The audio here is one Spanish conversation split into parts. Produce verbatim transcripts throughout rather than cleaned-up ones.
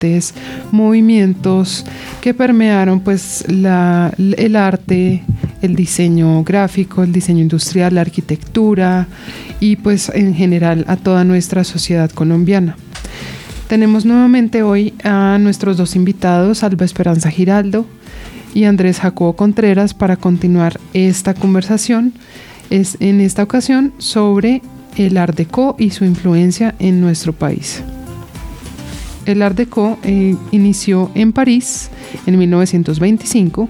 diferentes movimientos que permearon pues la, el arte, el diseño gráfico, el diseño industrial, la arquitectura y pues en general a toda nuestra sociedad colombiana. Tenemos nuevamente hoy a nuestros dos invitados, Alba Esperanza Giraldo y Andrés Jacobo Contreras, para continuar esta conversación. Es en esta ocasión sobre el Art Deco y su influencia en nuestro país. El Art Deco eh, inició en París en mil novecientos veinticinco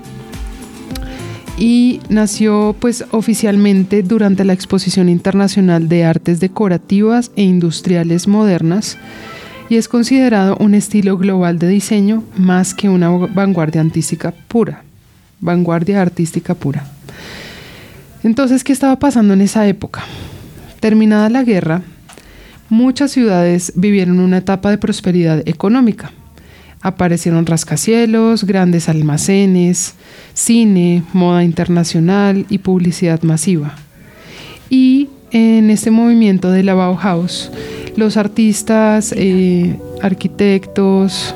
y nació pues oficialmente durante la Exposición Internacional de Artes Decorativas e Industriales Modernas, y es considerado un estilo global de diseño más que una vanguardia artística pura. Vanguardia artística pura. Entonces, ¿qué estaba pasando en esa época? Terminada la guerra, muchas ciudades vivieron una etapa de prosperidad económica. Aparecieron rascacielos, grandes almacenes, cine, moda internacional y publicidad masiva. Y en este movimiento de la Bauhaus, los artistas, eh, arquitectos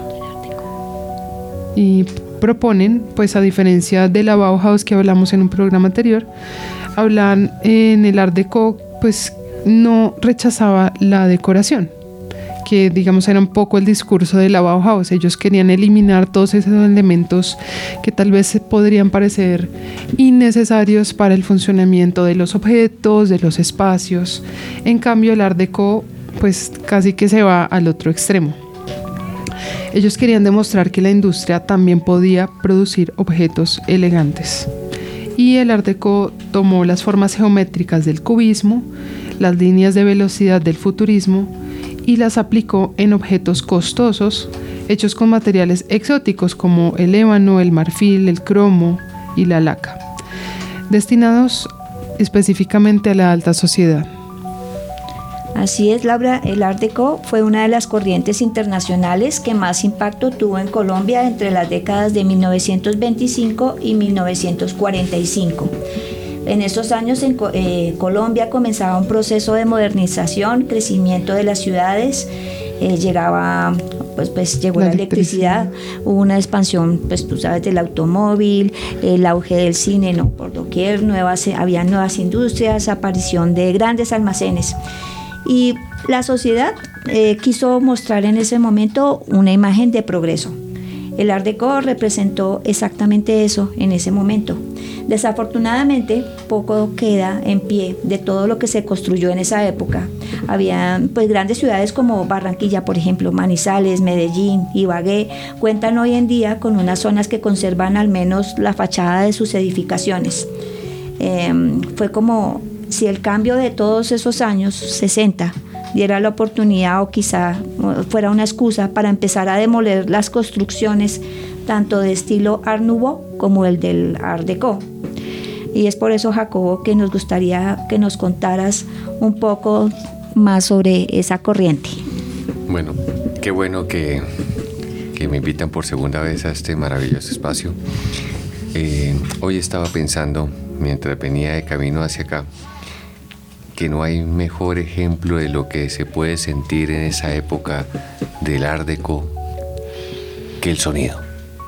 y proponen, pues a diferencia de la Bauhaus que hablamos en un programa anterior, hablan en el Art Deco, pues no rechazaba la decoración, que digamos era un poco el discurso de la Bauhaus. Ellos querían eliminar todos esos elementos que tal vez podrían parecer innecesarios para el funcionamiento de los objetos, de los espacios. En cambio, el Art Deco pues casi que se va al otro extremo. Ellos querían demostrar que la industria también podía producir objetos elegantes. Y el Art Deco tomó las formas geométricas del cubismo, las líneas de velocidad del futurismo y las aplicó en objetos costosos hechos con materiales exóticos como el ébano, el marfil, el cromo y la laca, destinados específicamente a la alta sociedad. Así es, Laura, el Art Deco fue una de las corrientes internacionales que más impacto tuvo en Colombia entre las décadas de mil novecientos veinticinco y mil novecientos cuarenta y cinco. En estos años en eh, Colombia comenzaba un proceso de modernización, crecimiento de las ciudades, eh, llegaba, pues, pues llegó la, la electricidad, electricidad, hubo una expansión, pues tú sabes, del automóvil, el auge del cine, no por doquier, nuevas, había nuevas industrias, aparición de grandes almacenes. Y la sociedad eh, quiso mostrar en ese momento una imagen de progreso. El Art Deco representó exactamente eso en ese momento. Desafortunadamente, poco queda en pie de todo lo que se construyó en esa época. Había pues grandes ciudades como Barranquilla, por ejemplo, Manizales, Medellín, Ibagué, cuentan hoy en día con unas zonas que conservan al menos la fachada de sus edificaciones. Eh, fue como si el cambio de todos esos años, sesenta, diera la oportunidad o quizá fuera una excusa para empezar a demoler las construcciones tanto de estilo Art Nouveau como el del Art Deco. Y es por eso, Jacobo, que nos gustaría que nos contaras un poco más sobre esa corriente. Bueno, qué bueno que, que me invitan por segunda vez a este maravilloso espacio. Eh, hoy estaba pensando, mientras venía de camino hacia acá, que no hay mejor ejemplo de lo que se puede sentir en esa época del Art Deco que el sonido.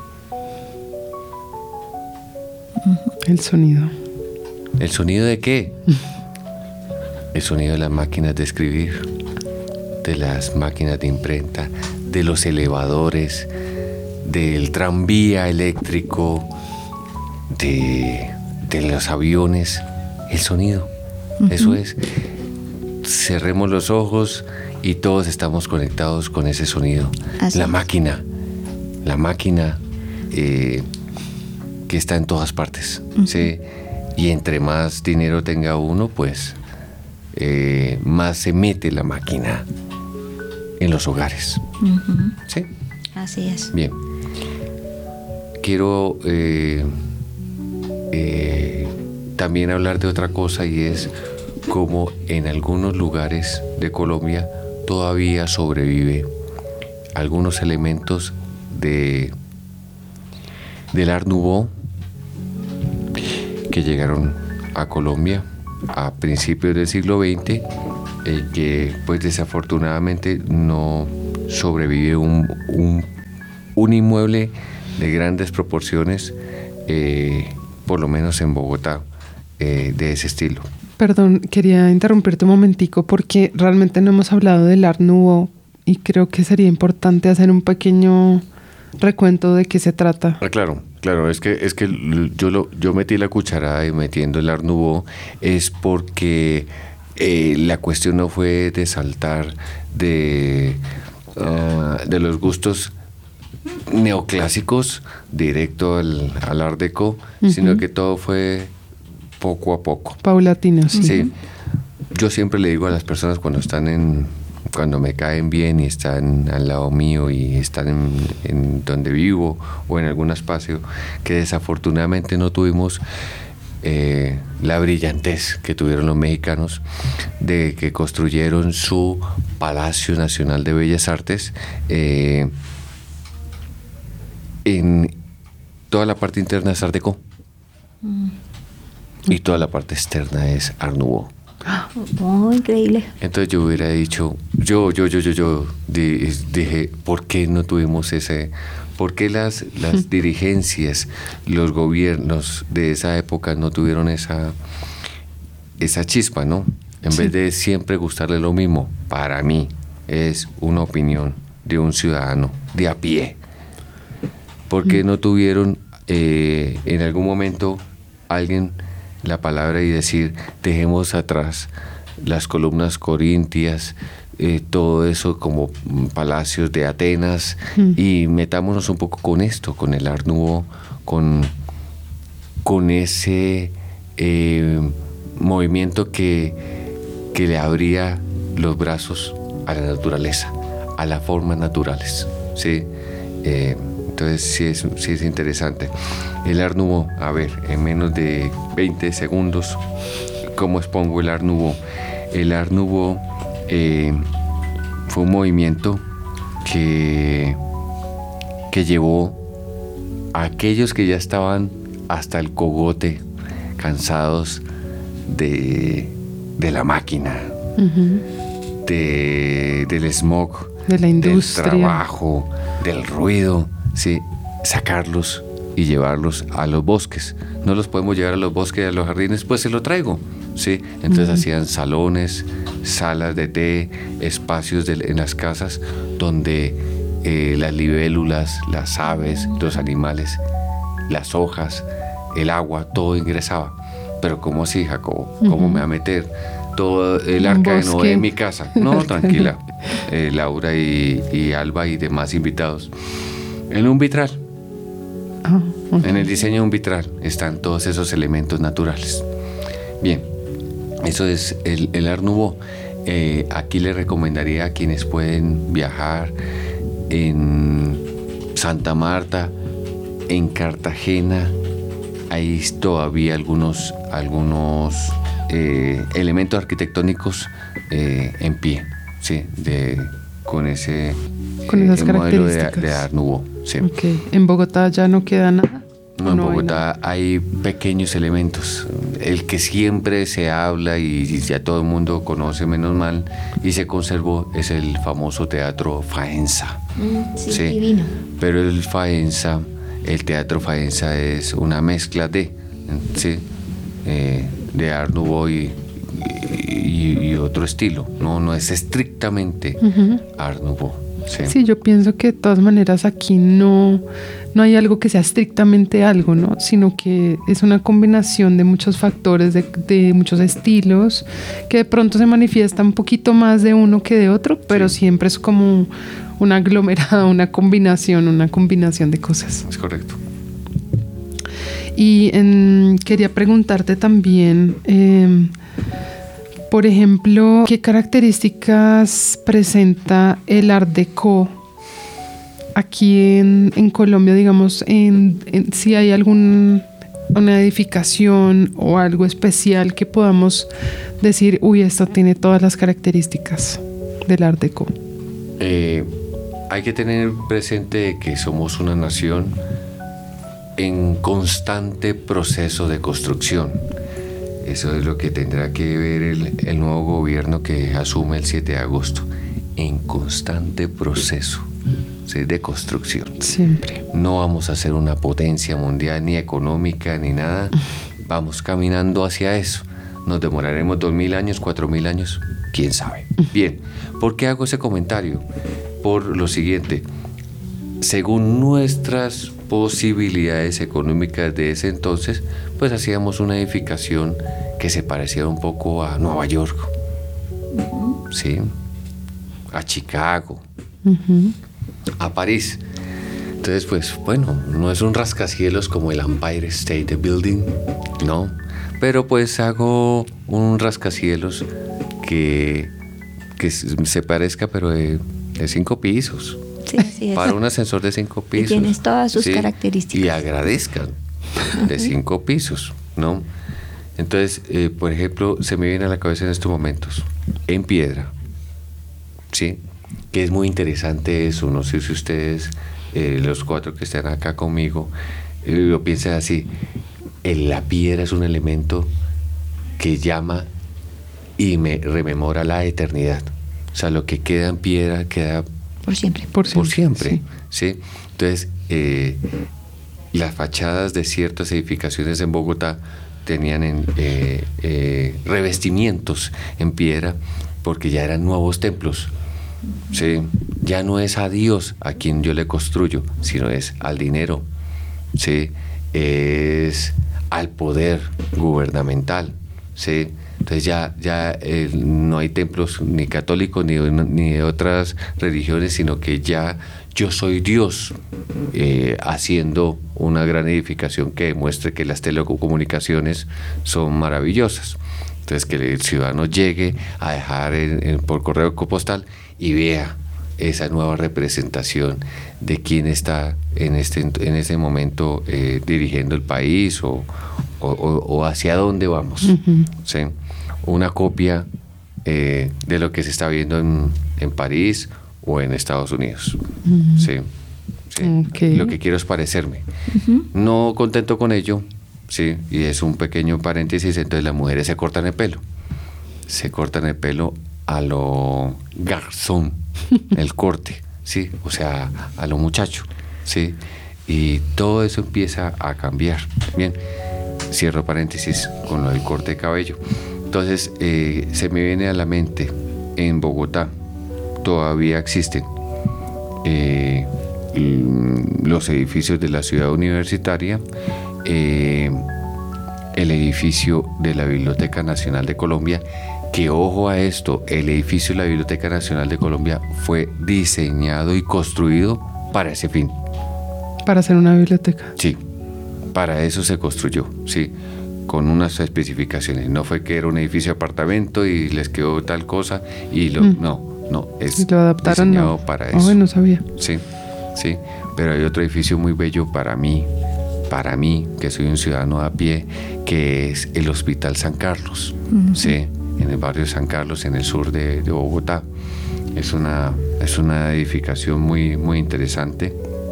El sonido. ¿El sonido de qué? El sonido de las máquinas de escribir, de las máquinas de imprenta, de los elevadores, del tranvía eléctrico, de, de los aviones. El sonido. Uh-huh. Eso es. Cerremos los ojos y todos estamos conectados con ese sonido. Así. La máquina, la máquina eh, que está en todas partes. Uh-huh. ¿Sí? Y entre más dinero tenga uno, pues eh, más se mete la máquina en los hogares. Uh-huh. ¿Sí? Así es. Bien. Quiero eh, eh, también hablar de otra cosa, y es cómo en algunos lugares de Colombia todavía sobrevive algunos elementos de del Art Nouveau que llegaron a Colombia a principios del siglo veinte, eh, que pues desafortunadamente no sobrevive un, un un inmueble de grandes proporciones, eh, por lo menos en Bogotá, eh, de ese estilo. Perdón, quería interrumpirte un momentico porque realmente no hemos hablado del Art Nouveau y creo que sería importante hacer un pequeño recuento de qué se trata. Ah, claro, claro, es que es que yo lo yo metí la cucharada y metiendo el Art Nouveau es porque eh, la cuestión no fue de saltar de uh, de los gustos neoclásicos directo al, al Art Deco, uh-huh. sino que todo fue poco a poco. Paulatino, sí. Sí. Yo siempre le digo a las personas cuando están en, cuando me caen bien y están al lado mío y están en, en donde vivo o en algún espacio, que desafortunadamente no tuvimos eh, la brillantez que tuvieron los mexicanos de que construyeron su Palacio Nacional de Bellas Artes eh, en toda la parte interna es Art Deco. Mm. Y toda la parte externa es Art Nouveau. Oh, increíble. Entonces yo hubiera dicho, yo, yo, yo, yo, yo dije, ¿por qué no tuvimos ese? ¿Por qué las, las dirigencias, los gobiernos de esa época no tuvieron esa, esa chispa, ¿no? En sí. vez de siempre gustarle lo mismo, para mí es una opinión de un ciudadano de a pie. ¿Por qué no tuvieron eh, en algún momento alguien la palabra y decir, dejemos atrás las columnas corintias, eh, todo eso como palacios de Atenas, mm. y metámonos un poco con esto, con el Art Nouveau, con, con ese eh, movimiento que, que le abría los brazos a la naturaleza, a las formas naturales, ¿sí? Eh, Entonces sí es, sí es interesante. El Art Nouveau, a ver, en menos de veinte segundos, ¿cómo expongo el Art Nouveau? El Art Nouveau eh, fue un movimiento que, que llevó a aquellos que ya estaban hasta el cogote, cansados de, de la máquina, uh-huh. de, del smog, de la industria, del trabajo, del ruido. Sí, sacarlos y llevarlos a los bosques. No los podemos llevar a los bosques, a los jardines, pues se lo traigo. Sí, entonces uh-huh. hacían salones, salas de té, espacios de, en las casas donde eh, las libélulas, las aves, los animales, las hojas, el agua, todo ingresaba. Pero ¿cómo así, Jacobo? ¿Cómo uh-huh. me va a meter todo el arca de Noé en mi casa? No, tranquila, eh, Laura y, y Alba y demás invitados. En un vitral, oh, okay. en el diseño de un vitral están todos esos elementos naturales. Bien, eso es el, el Art Nouveau. Eh, aquí le recomendaría a quienes pueden viajar en Santa Marta, en Cartagena, hay todavía algunos, algunos eh, elementos arquitectónicos eh, en pie, ¿sí? de, con ese con esas eh, modelo de, características de Art Nouveau. Sí. Okay. ¿En Bogotá ya no queda nada? No, en Bogotá hay, hay pequeños elementos. El que siempre se habla y ya todo el mundo conoce, menos mal, y se conservó, es el famoso Teatro Faenza. Mm, sí, sí, divino. Pero el Faenza, el Teatro Faenza es una mezcla de, sí, eh, de Art Nouveau y, y, y otro estilo. No, no es estrictamente uh-huh. Art Nouveau. Sí. sí, yo pienso que de todas maneras aquí no, no hay algo que sea estrictamente algo, ¿no? Sino que es una combinación de muchos factores, de, de muchos estilos, que de pronto se manifiesta un poquito más de uno que de otro, pero sí. siempre es como una aglomerada, una combinación, una combinación de cosas. Es correcto. Y en, quería preguntarte también... Eh, Por ejemplo, ¿qué características presenta el Art Deco aquí en, en Colombia? Digamos, en, en, si hay alguna edificación o algo especial que podamos decir, uy, esto tiene todas las características del Art Deco. Eh, hay que tener presente que somos una nación en constante proceso de construcción. Eso es lo que tendrá que ver el, el nuevo gobierno que asume el siete de agosto, en constante proceso ¿sí? De construcción. Siempre. No vamos a ser una potencia mundial, ni económica, ni nada. Vamos caminando hacia eso. Nos demoraremos dos mil años, cuatro mil años, quién sabe. Bien, ¿por qué hago ese comentario? Por lo siguiente, según nuestras posibilidades económicas de ese entonces, pues hacíamos una edificación que se parecía un poco a Nueva York, ¿sí? A Chicago, uh-huh. A París. Entonces, pues bueno, no es un rascacielos como el Empire State Building, no, pero pues hago un rascacielos que, que se parezca, pero de, de cinco pisos. Sí, sí, para un ascensor de cinco pisos. Y tienes todas sus ¿sí? características. Y agradezcan de cinco pisos, ¿no? Entonces, eh, por ejemplo, se me viene a la cabeza en estos momentos, en piedra, ¿sí? Que es muy interesante eso, no sé si ustedes, eh, los cuatro que están acá conmigo, eh, lo piensan así. El, la piedra es un elemento que llama y me rememora la eternidad. O sea, lo que queda en piedra queda por siempre. Por siempre, por siempre sí. ¿sí? Entonces, eh, las fachadas de ciertas edificaciones en Bogotá tenían en, eh, eh, revestimientos en piedra porque ya eran nuevos templos. ¿Sí? Ya no es a Dios a quien yo le construyo, sino es al dinero, ¿sí? Es al poder gubernamental, ¿sí? Entonces ya, ya eh, no hay templos ni católicos ni, ni de otras religiones, sino que ya yo soy Dios eh, haciendo una gran edificación que demuestre que las telecomunicaciones son maravillosas. Entonces que el ciudadano llegue a dejar en, en, por correo postal y vea esa nueva representación de quién está en este, en este momento eh, dirigiendo el país o, o, o hacia dónde vamos. Uh-huh. ¿Sí? Una copia eh, de lo que se está viendo en, en París o en Estados Unidos. Uh-huh. ¿Sí? ¿Sí? Okay. Lo que quiero es parecerme. Uh-huh. No contento con ello, sí, y es un pequeño paréntesis, entonces las mujeres se cortan el pelo. Se cortan el pelo a lo garzón, el corte, sí, o sea, a lo muchacho, sí, y todo eso empieza a cambiar. Bien, cierro paréntesis con lo del corte de cabello. Entonces, eh, se me viene a la mente, en Bogotá todavía existen eh, los edificios de la ciudad universitaria, eh, el edificio de la Biblioteca Nacional de Colombia, que ojo a esto, el edificio de la Biblioteca Nacional de Colombia fue diseñado y construido para ese fin. ¿Para hacer una biblioteca? Sí, para eso se construyó, sí, con unas especificaciones. No fue que era un edificio de apartamento y les quedó tal cosa y lo, mm. no, no, es lo adaptaron, diseñado no. para eso. Oh, no sabía. Sí, sí, pero hay otro edificio muy bello para mí, para mí, que soy un ciudadano a pie, que es el Hospital San Carlos, uh-huh. sí, en el barrio San Carlos, en el sur de, de Bogotá. Es una, es una edificación muy, muy interesante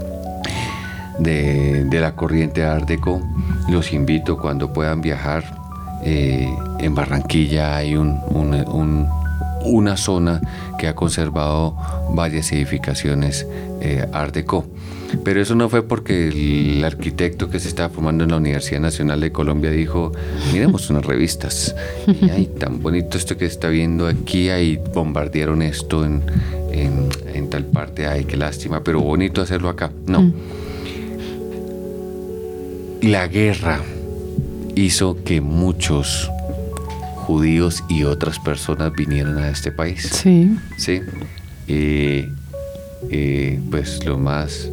de, de la corriente Art Deco. Los invito cuando puedan viajar. Eh, en Barranquilla hay un, un, un, una zona que ha conservado varias edificaciones eh, Art Deco. Pero eso no fue porque el arquitecto que se estaba formando en la Universidad Nacional de Colombia dijo, miremos unas revistas, y ay, tan bonito esto que está viendo aquí, ahí bombardearon esto en, en, en tal parte, ay, qué lástima, pero bonito hacerlo acá. No. Mm. La guerra hizo que muchos judíos y otras personas vinieran a este país. Sí. Sí. Eh, eh, pues lo más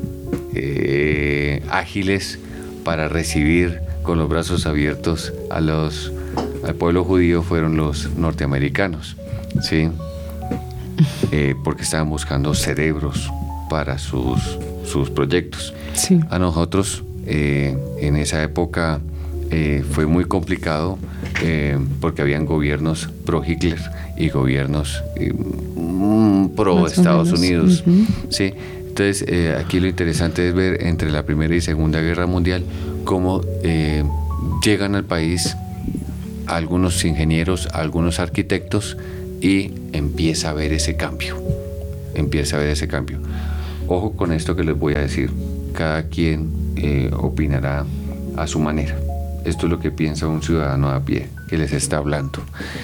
Eh, ágiles para recibir con los brazos abiertos a los, al pueblo judío fueron los norteamericanos, ¿sí? Eh, porque estaban buscando cerebros para sus, sus proyectos. Sí. A nosotros eh, en esa época eh, fue muy complicado eh, porque habían gobiernos pro Hitler y gobiernos eh, pro Más Estados Unidos, uh-huh. ¿sí? Entonces, eh, aquí lo interesante es ver entre la Primera y Segunda Guerra Mundial cómo eh, llegan al país algunos ingenieros, algunos arquitectos y empieza a ver ese cambio, empieza a ver ese cambio. ojo con esto que les voy a decir. Cada quien eh, opinará a su manera. Esto es lo que piensa un ciudadano a pie que les está hablando.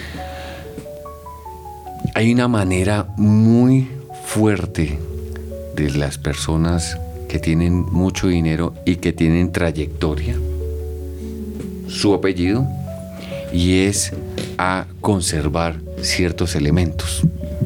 Hay una manera muy fuerte de las personas que tienen mucho dinero y que tienen trayectoria, su apellido, y es a conservar ciertos elementos.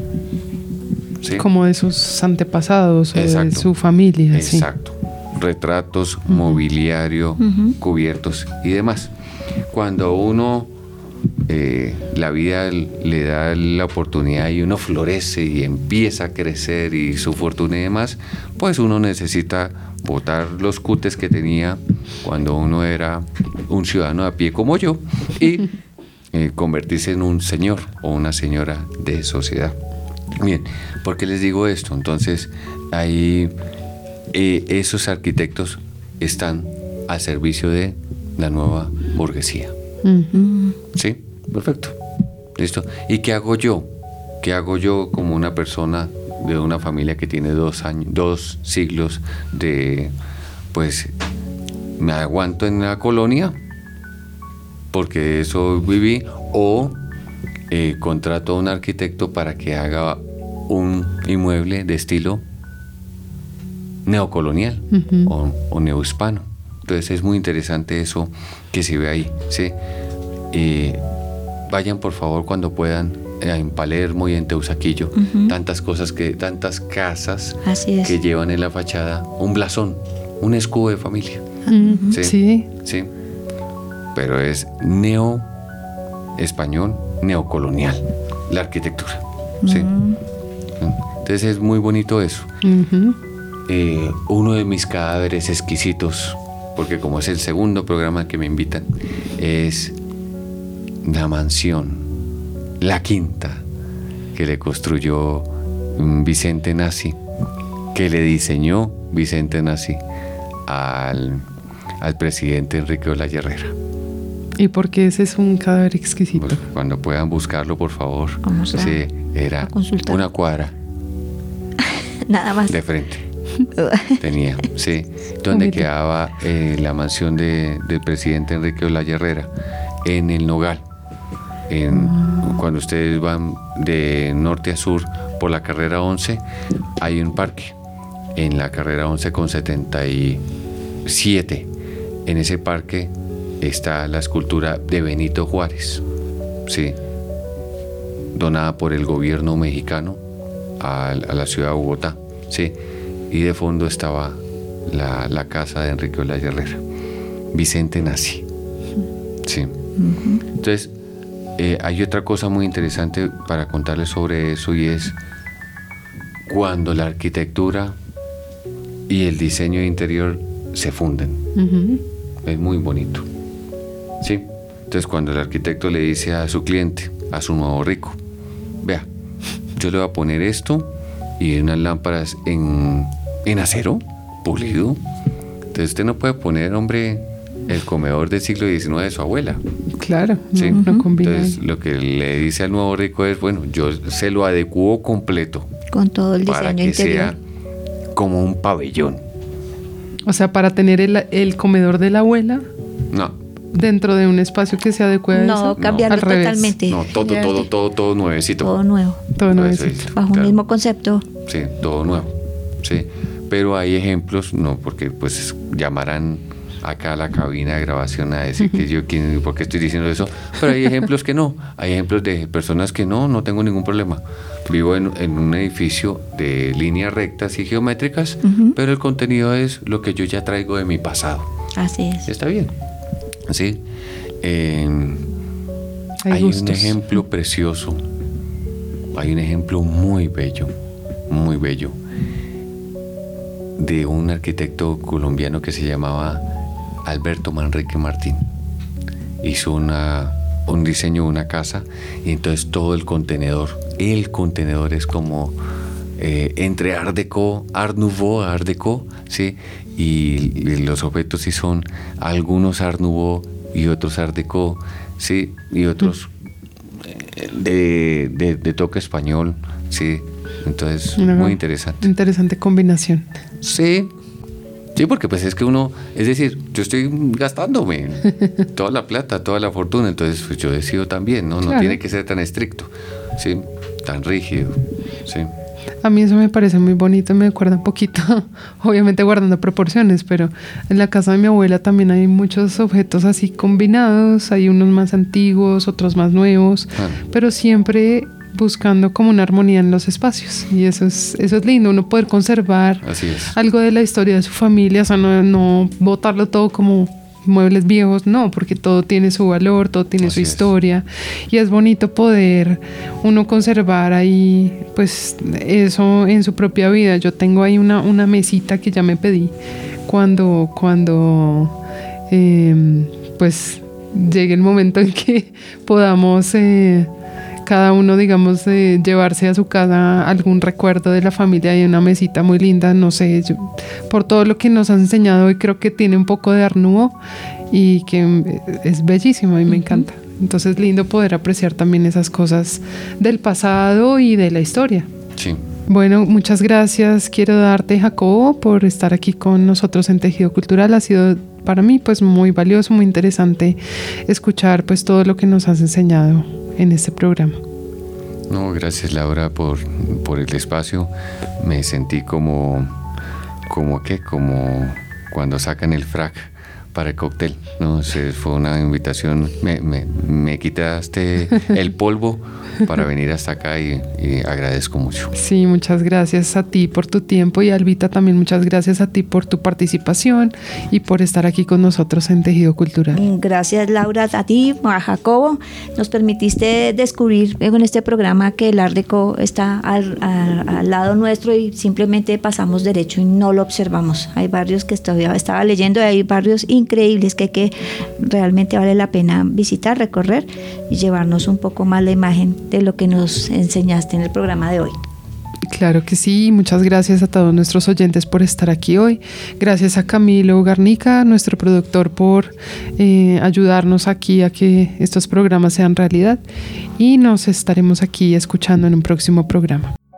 ¿Sí? Como de sus antepasados o Exacto. de su familia. Exacto. Sí. Retratos, uh-huh. mobiliario, uh-huh. cubiertos y demás. Cuando uno, eh, la vida le da la oportunidad y uno florece y empieza a crecer y su fortuna y demás, pues uno necesita botar los cutes que tenía cuando uno era un ciudadano a pie como yo y eh, convertirse en un señor o una señora de sociedad. Bien, ¿por qué les digo esto? Entonces, ahí eh, esos arquitectos están al servicio de la nueva burguesía. Uh-huh. ¿Sí? Perfecto. ¿Listo? ¿Y qué hago yo? ¿Qué hago yo como una persona de una familia que tiene dos años, dos siglos de, pues, me aguanto en la colonia porque eso viví, o eh, contrato a un arquitecto para que haga un inmueble de estilo neocolonial uh-huh. o, o neohispano? Entonces es muy interesante eso que se ve ahí, ¿sí? Eh, vayan por favor cuando puedan en Palermo y en Teusaquillo, uh-huh. tantas cosas que, tantas casas que llevan en la fachada un blasón, un escudo de familia. Uh-huh. ¿Sí? Sí. Sí. Pero es neo español, neocolonial, la arquitectura. Uh-huh. Sí. Entonces es muy bonito eso. Uh-huh. Eh, uno de mis cadáveres exquisitos, porque como es el segundo programa que me invitan, es la mansión, la quinta, que le construyó Vicente Nassi, que le diseñó Vicente Nassi al, al presidente Enrique Olaya Herrera. ¿Y por qué ese es un cadáver exquisito? Pues cuando puedan buscarlo, por favor. Vamos a, sí, era a una cuadra. Nada más. De frente. Tenía, sí. Donde quedaba eh, la mansión de, del presidente Enrique Olaya Herrera, en el Nogal. En, uh. Cuando ustedes van de norte a sur por la carrera once, hay un parque. En la carrera once con setenta y siete, en ese parque está la escultura de Benito Juárez, sí, donada por el gobierno mexicano a, a la ciudad de Bogotá, sí, y de fondo estaba la, la casa de Enrique Olaya Herrera, Vicente Nassi, sí. Uh-huh. Entonces, eh, hay otra cosa muy interesante para contarles sobre eso, y es cuando la arquitectura y el diseño interior se funden. Uh-huh. Es muy bonito. ¿Sí? Entonces, cuando el arquitecto le dice a su cliente, a su nuevo rico, vea, yo le voy a poner esto y unas lámparas en, en acero pulido. Entonces, usted no puede poner, hombre, el comedor del siglo diecinueve de su abuela. Claro, ¿sí? no, no combina. Entonces, lo que le dice al nuevo rico es, bueno, yo se lo adecuo completo. Con todo el diseño para que interior. sea como un pabellón. O sea, para tener el, el comedor de la abuela. No. Dentro de un espacio que se adecue a no, eso. Cambiarlo no, totalmente. No, todo, todo, todo, todo, todo nuevecito. Todo nuevo. Todo nuevecito. Bajo claro. un mismo concepto. Sí, todo nuevo. Sí. Pero hay ejemplos, no, porque pues llamarán acá a la cabina de grabación a decir que yo, ¿quién, ¿por qué estoy diciendo eso? Pero hay ejemplos que no. Hay ejemplos de personas que no, no tengo ningún problema. Vivo en, en un edificio de líneas rectas y geométricas, uh-huh. pero el contenido es lo que yo ya traigo de mi pasado. Así es. Está bien. ¿Sí? Eh, hay hay un ejemplo precioso, hay un ejemplo muy bello, muy bello, de un arquitecto colombiano que se llamaba Alberto Manrique Martín. Hizo una, un diseño de una casa, y entonces todo el contenedor, el contenedor es como eh, entre Art Deco, Art Nouveau, Art Deco, ¿sí? Y, y los objetos sí son algunos Art Nouveau y otros Art Deco, sí, y otros eh, de, de, de toque español, sí, Entonces, Una muy interesante. Interesante combinación. Sí, sí, porque pues es que uno, es decir, yo estoy gastándome toda la plata, toda la fortuna, entonces pues yo decido también, ¿no? Claro. No tiene que ser tan estricto, ¿sí? Tan rígido, ¿sí? A mí eso me parece muy bonito, me acuerda un poquito, obviamente guardando proporciones, pero en la casa de mi abuela también hay muchos objetos así combinados, hay unos más antiguos, otros más nuevos, claro. Pero siempre buscando como una armonía en los espacios, y eso es, eso es lindo, uno poder conservar algo de la historia de su familia, o sea, no, no botarlo todo como muebles viejos, no, porque todo tiene su valor, todo tiene Así su historia, es. Y es bonito poder uno conservar ahí pues eso en su propia vida. Yo tengo ahí una, una mesita que ya me pedí cuando, cuando eh, pues llegue el momento en que podamos eh, cada uno, digamos, eh, llevarse a su casa algún recuerdo de la familia. Hay una mesita muy linda, no sé, yo, por todo lo que nos has enseñado hoy, creo que tiene un poco de Art Nouveau y que es bellísimo y me uh-huh. encanta. Entonces, lindo poder apreciar también esas cosas del pasado y de la historia. Sí. Bueno, muchas gracias. Quiero darte, Jacobo, por estar aquí con nosotros en Tejido Cultural. Ha sido para mí pues muy valioso, muy interesante escuchar pues todo lo que nos has enseñado en este programa. No, gracias Laura por, por el espacio. Me sentí como, como ¿qué? Como cuando sacan el frac para el cóctel, no sé, fue una invitación, me, me, me quitaste el polvo para venir hasta acá y, y agradezco mucho. Sí, muchas gracias a ti por tu tiempo, y Albita también muchas gracias a ti por tu participación y por estar aquí con nosotros en Tejido Cultural. Gracias Laura, a ti, a Jacobo, nos permitiste descubrir en este programa que el Art Deco está al, al, al lado nuestro y simplemente pasamos derecho y no lo observamos. Hay barrios que todavía estaba leyendo, hay barrios increíbles que, que realmente vale la pena visitar, recorrer y llevarnos un poco más la imagen de lo que nos enseñaste en el programa de hoy. Claro que sí, muchas gracias a todos nuestros oyentes por estar aquí hoy. Gracias a Camilo Garnica, nuestro productor, por eh, ayudarnos aquí a que estos programas sean realidad, y nos estaremos aquí escuchando en un próximo programa.